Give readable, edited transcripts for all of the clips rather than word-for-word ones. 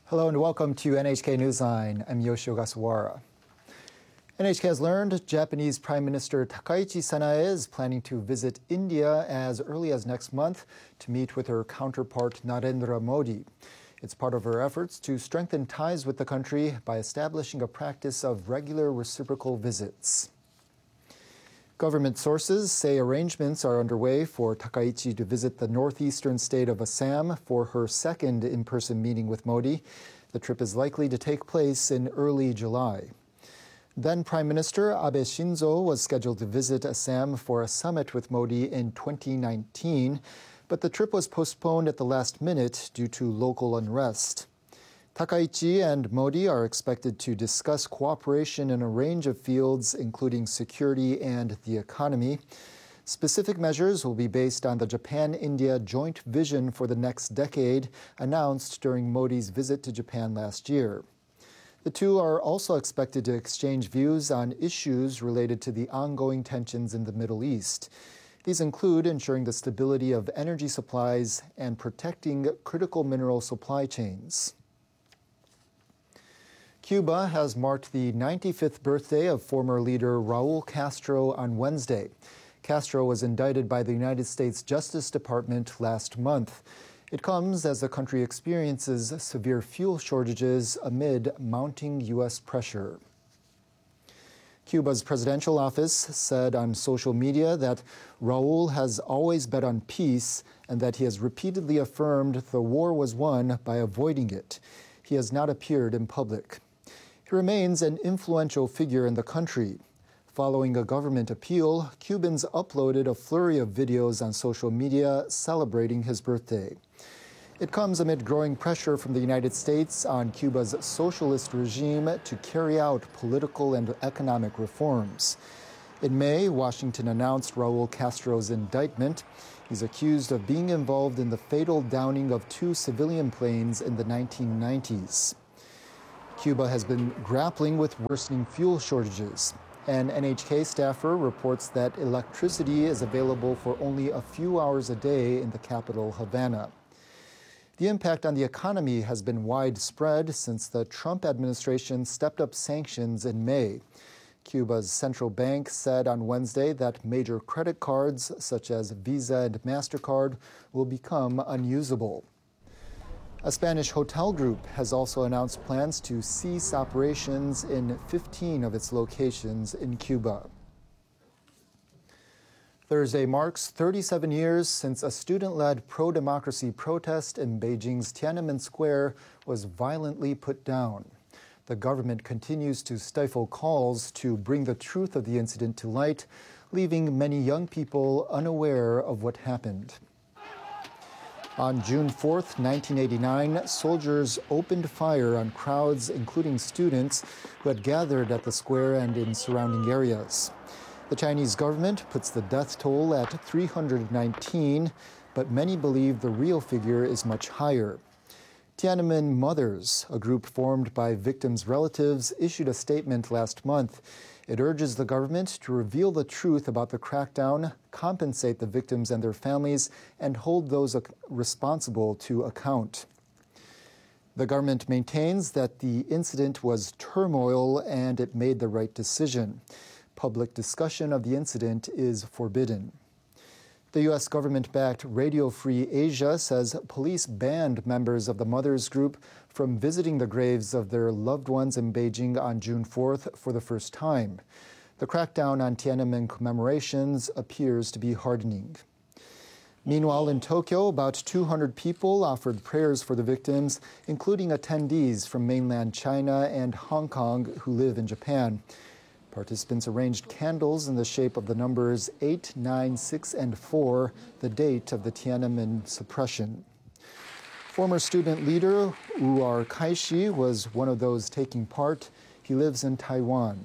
Hello and welcome to NHK Newsline. I'm Yoshio Gasawara. NHK has learned Japanese Prime Minister Takaichi Sanae is planning to visit India as early as next month to meet with her counterpart Narendra Modi. It's part of her efforts to strengthen ties with the country by establishing a practice of regular reciprocal visits. Government sources say arrangements are underway for Takaichi to visit the northeastern state of Assam for her second in-person meeting with Modi. The trip is likely to take place in early July. Then Prime Minister Abe Shinzo was scheduled to visit Assam for a summit with Modi in 2019, but the trip was postponed at the last minute due to local unrest. Takaichi and Modi are expected to discuss cooperation in a range of fields, including security and the economy. Specific measures will be based on the Japan-India joint vision for the next decade, announced during Modi's visit to Japan last year. The two are also expected to exchange views on issues related to the ongoing tensions in the Middle East. These include ensuring the stability of energy supplies and protecting critical mineral supply chains. Cuba has marked the 95th birthday of former leader Raul Castro on Wednesday. Castro was indicted by the United States Justice Department last month. It comes as the country experiences severe fuel shortages amid mounting U.S. pressure. Cuba's presidential office said on social media that Raul has always bet on peace and that he has repeatedly affirmed the war was won by avoiding it. He has not appeared in public. He remains an influential figure in the country. Following a government appeal, Cubans uploaded a flurry of videos on social media celebrating his birthday. It comes amid growing pressure from the United States on Cuba's socialist regime to carry out political and economic reforms. In May, Washington announced Raul Castro's indictment. He's accused of being involved in the fatal downing of two civilian planes in the 1990s. Cuba has been grappling with worsening fuel shortages. An NHK staffer reports that electricity is available for only a few hours a day in the capital, Havana. The impact on the economy has been widespread since the Trump administration stepped up sanctions in May. Cuba's central bank said on Wednesday that major credit cards, such as Visa and MasterCard, will become unusable. A Spanish hotel group has also announced plans to cease operations in 15 of its locations in Cuba. Thursday marks 37 years since a student-led pro-democracy protest in Beijing's Tiananmen Square was violently put down. The government continues to stifle calls to bring the truth of the incident to light, leaving many young people unaware of what happened. On June 4, 1989, soldiers opened fire on crowds, including students, who had gathered at the square and in surrounding areas. The Chinese government puts the death toll at 319, but many believe the real figure is much higher. Tiananmen Mothers, a group formed by victims' relatives, issued a statement last month. It urges the government to reveal the truth about the crackdown, compensate the victims and their families, and hold those responsible to account. The government maintains that the incident was turmoil and it made the right decision. Public discussion of the incident is forbidden. The U.S. government-backed Radio Free Asia says police banned members of the Mothers Group from visiting the graves of their loved ones in Beijing on June 4th for the first time. The crackdown on Tiananmen commemorations appears to be hardening. Meanwhile, in Tokyo, about 200 people offered prayers for the victims, including attendees from mainland China and Hong Kong who live in Japan. Participants arranged candles in the shape of the numbers 8, 9, 6, and 4, the date of the Tiananmen suppression. Former student leader Wu Kaishi was one of those taking part. He lives in Taiwan.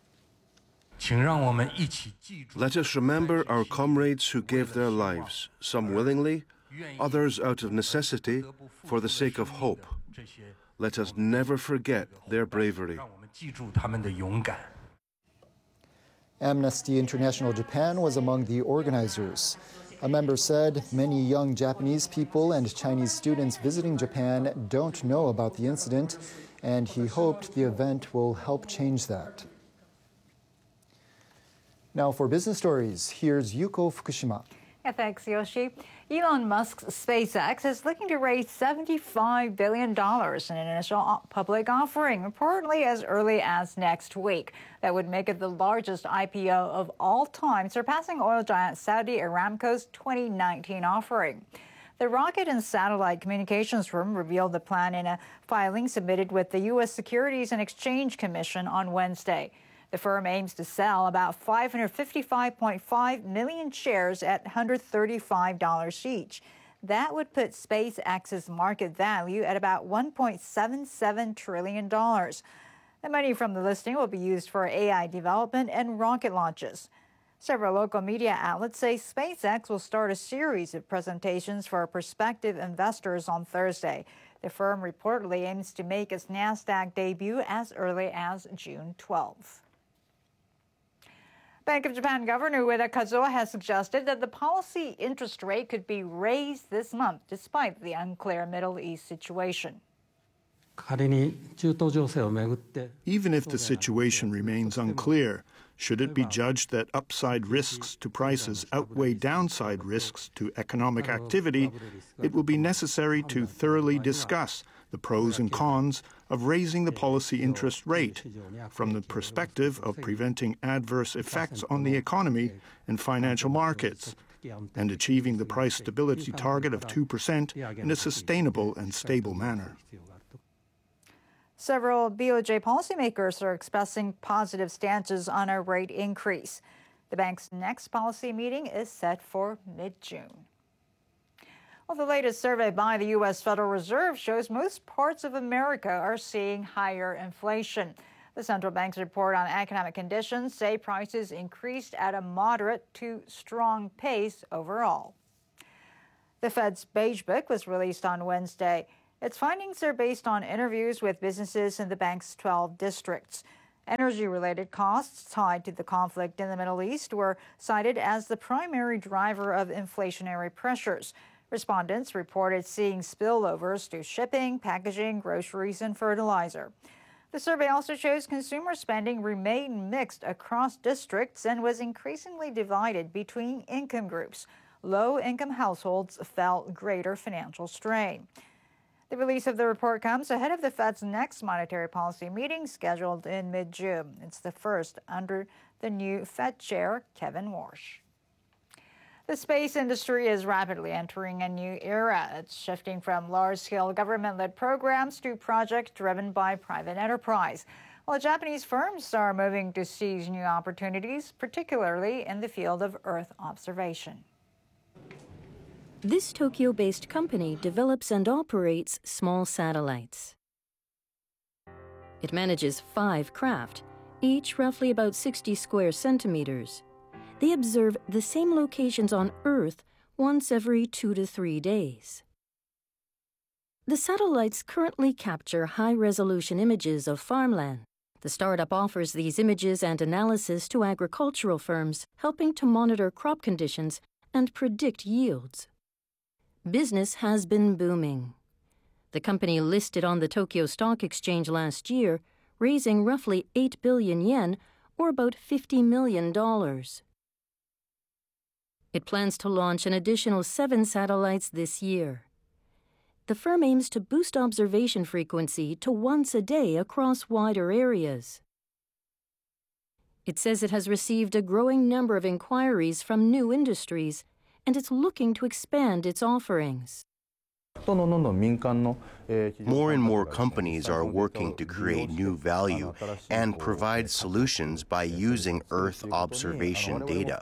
Let us remember our comrades who gave their lives, some willingly, others out of necessity, for the sake of hope. Let us never forget their bravery. Amnesty International Japan was among the organizers. A member said many young Japanese people and Chinese students visiting Japan don't know about the incident, and he hoped the event will help change that. Now for business stories, here's Yuko Fukushima. Yeah, thanks, Yoshi. Elon Musk's SpaceX is looking to raise $75 billion in an initial public offering, reportedly as early as next week. That would make it the largest IPO of all time, surpassing oil giant Saudi Aramco's 2019 offering. The rocket and satellite communications firm revealed the plan in a filing submitted with the U.S. Securities and Exchange Commission on Wednesday. The firm aims to sell about 555.5 million shares at $135 each. That would put SpaceX's market value at about $1.77 trillion. The money from the listing will be used for AI development and rocket launches. Several local media outlets say SpaceX will start a series of presentations for prospective investors on Thursday. The firm reportedly aims to make its NASDAQ debut as early as June 12th. Bank of Japan Governor Ueda Kazuo has suggested that the policy interest rate could be raised this month despite the unclear Middle East situation. Even if the situation remains unclear, should it be judged that upside risks to prices outweigh downside risks to economic activity, it will be necessary to thoroughly discuss the pros and cons of raising the policy interest rate from the perspective of preventing adverse effects on the economy and financial markets and achieving the price stability target of 2% in a sustainable and stable manner. Several BOJ policymakers are expressing positive stances on a rate increase. The bank's next policy meeting is set for mid-June. Well, the latest survey by the U.S. Federal Reserve shows most parts of America are seeing higher inflation. The central bank's report on economic conditions say prices increased at a moderate to strong pace overall. The Fed's Beige Book was released on Wednesday. Its findings are based on interviews with businesses in the bank's 12 districts. Energy-related costs tied to the conflict in the Middle East were cited as the primary driver of inflationary pressures. Respondents reported seeing spillovers to shipping, packaging, groceries, and fertilizer. The survey also shows consumer spending remained mixed across districts and was increasingly divided between income groups. Low-income households felt greater financial strain. The release of the report comes ahead of the Fed's next monetary policy meeting scheduled in mid-June. It's the first under the new Fed chair, Kevin Warsh. The space industry is rapidly entering a new era. It's shifting from large-scale government-led programs to projects driven by private enterprise. While Japanese firms are moving to seize new opportunities, particularly in the field of Earth observation. This Tokyo-based company develops and operates small satellites. It manages 5 craft, each roughly about 60 square centimeters. They observe the same locations on Earth once every 2 to 3 days. The satellites currently capture high-resolution images of farmland. The startup offers these images and analysis to agricultural firms, helping to monitor crop conditions and predict yields. Business has been booming. The company listed on the Tokyo Stock Exchange last year, raising roughly 8 billion yen, or about $50 million. It plans to launch an additional 7 satellites this year. The firm aims to boost observation frequency to once a day across wider areas. It says it has received a growing number of inquiries from new industries, and it's looking to expand its offerings. More and more companies are working to create new value and provide solutions by using Earth observation data.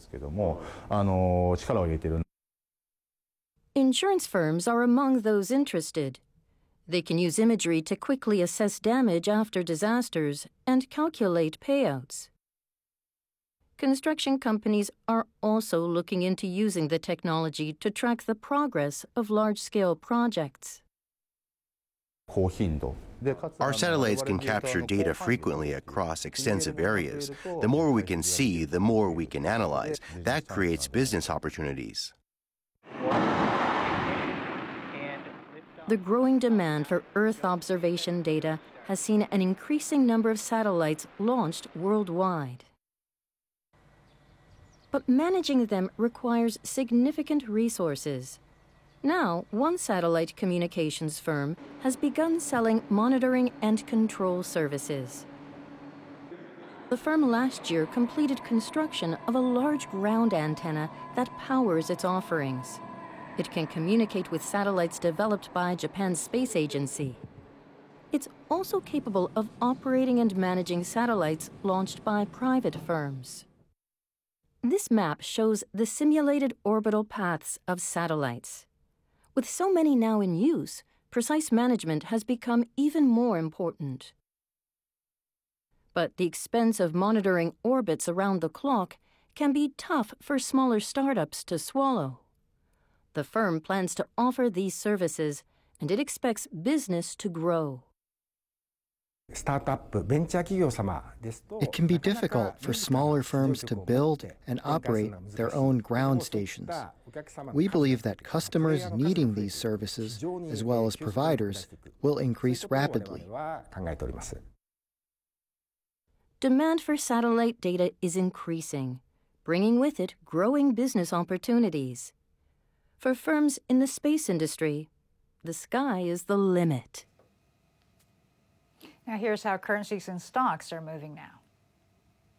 Insurance firms are among those interested. They can use imagery to quickly assess damage after disasters and calculate payouts. Construction companies are also looking into using the technology to track the progress of large-scale projects. Our satellites can capture data frequently across extensive areas. The more we can see, the more we can analyze. That creates business opportunities. The growing demand for Earth observation data has seen an increasing number of satellites launched worldwide. But managing them requires significant resources. Now, one satellite communications firm has begun selling monitoring and control services. The firm last year completed construction of a large ground antenna that powers its offerings. It can communicate with satellites developed by Japan's space agency. It's also capable of operating and managing satellites launched by private firms. This map shows the simulated orbital paths of satellites. With so many now in use, precise management has become even more important. But the expense of monitoring orbits around the clock can be tough for smaller startups to swallow. The firm plans to offer these services, and it expects business to grow. It can be difficult for smaller firms to build and operate their own ground stations. We believe that customers needing these services, as well as providers, will increase rapidly. Demand for satellite data is increasing, bringing with it growing business opportunities. For firms in the space industry, the sky is the limit. Now here's how currencies and stocks are moving now.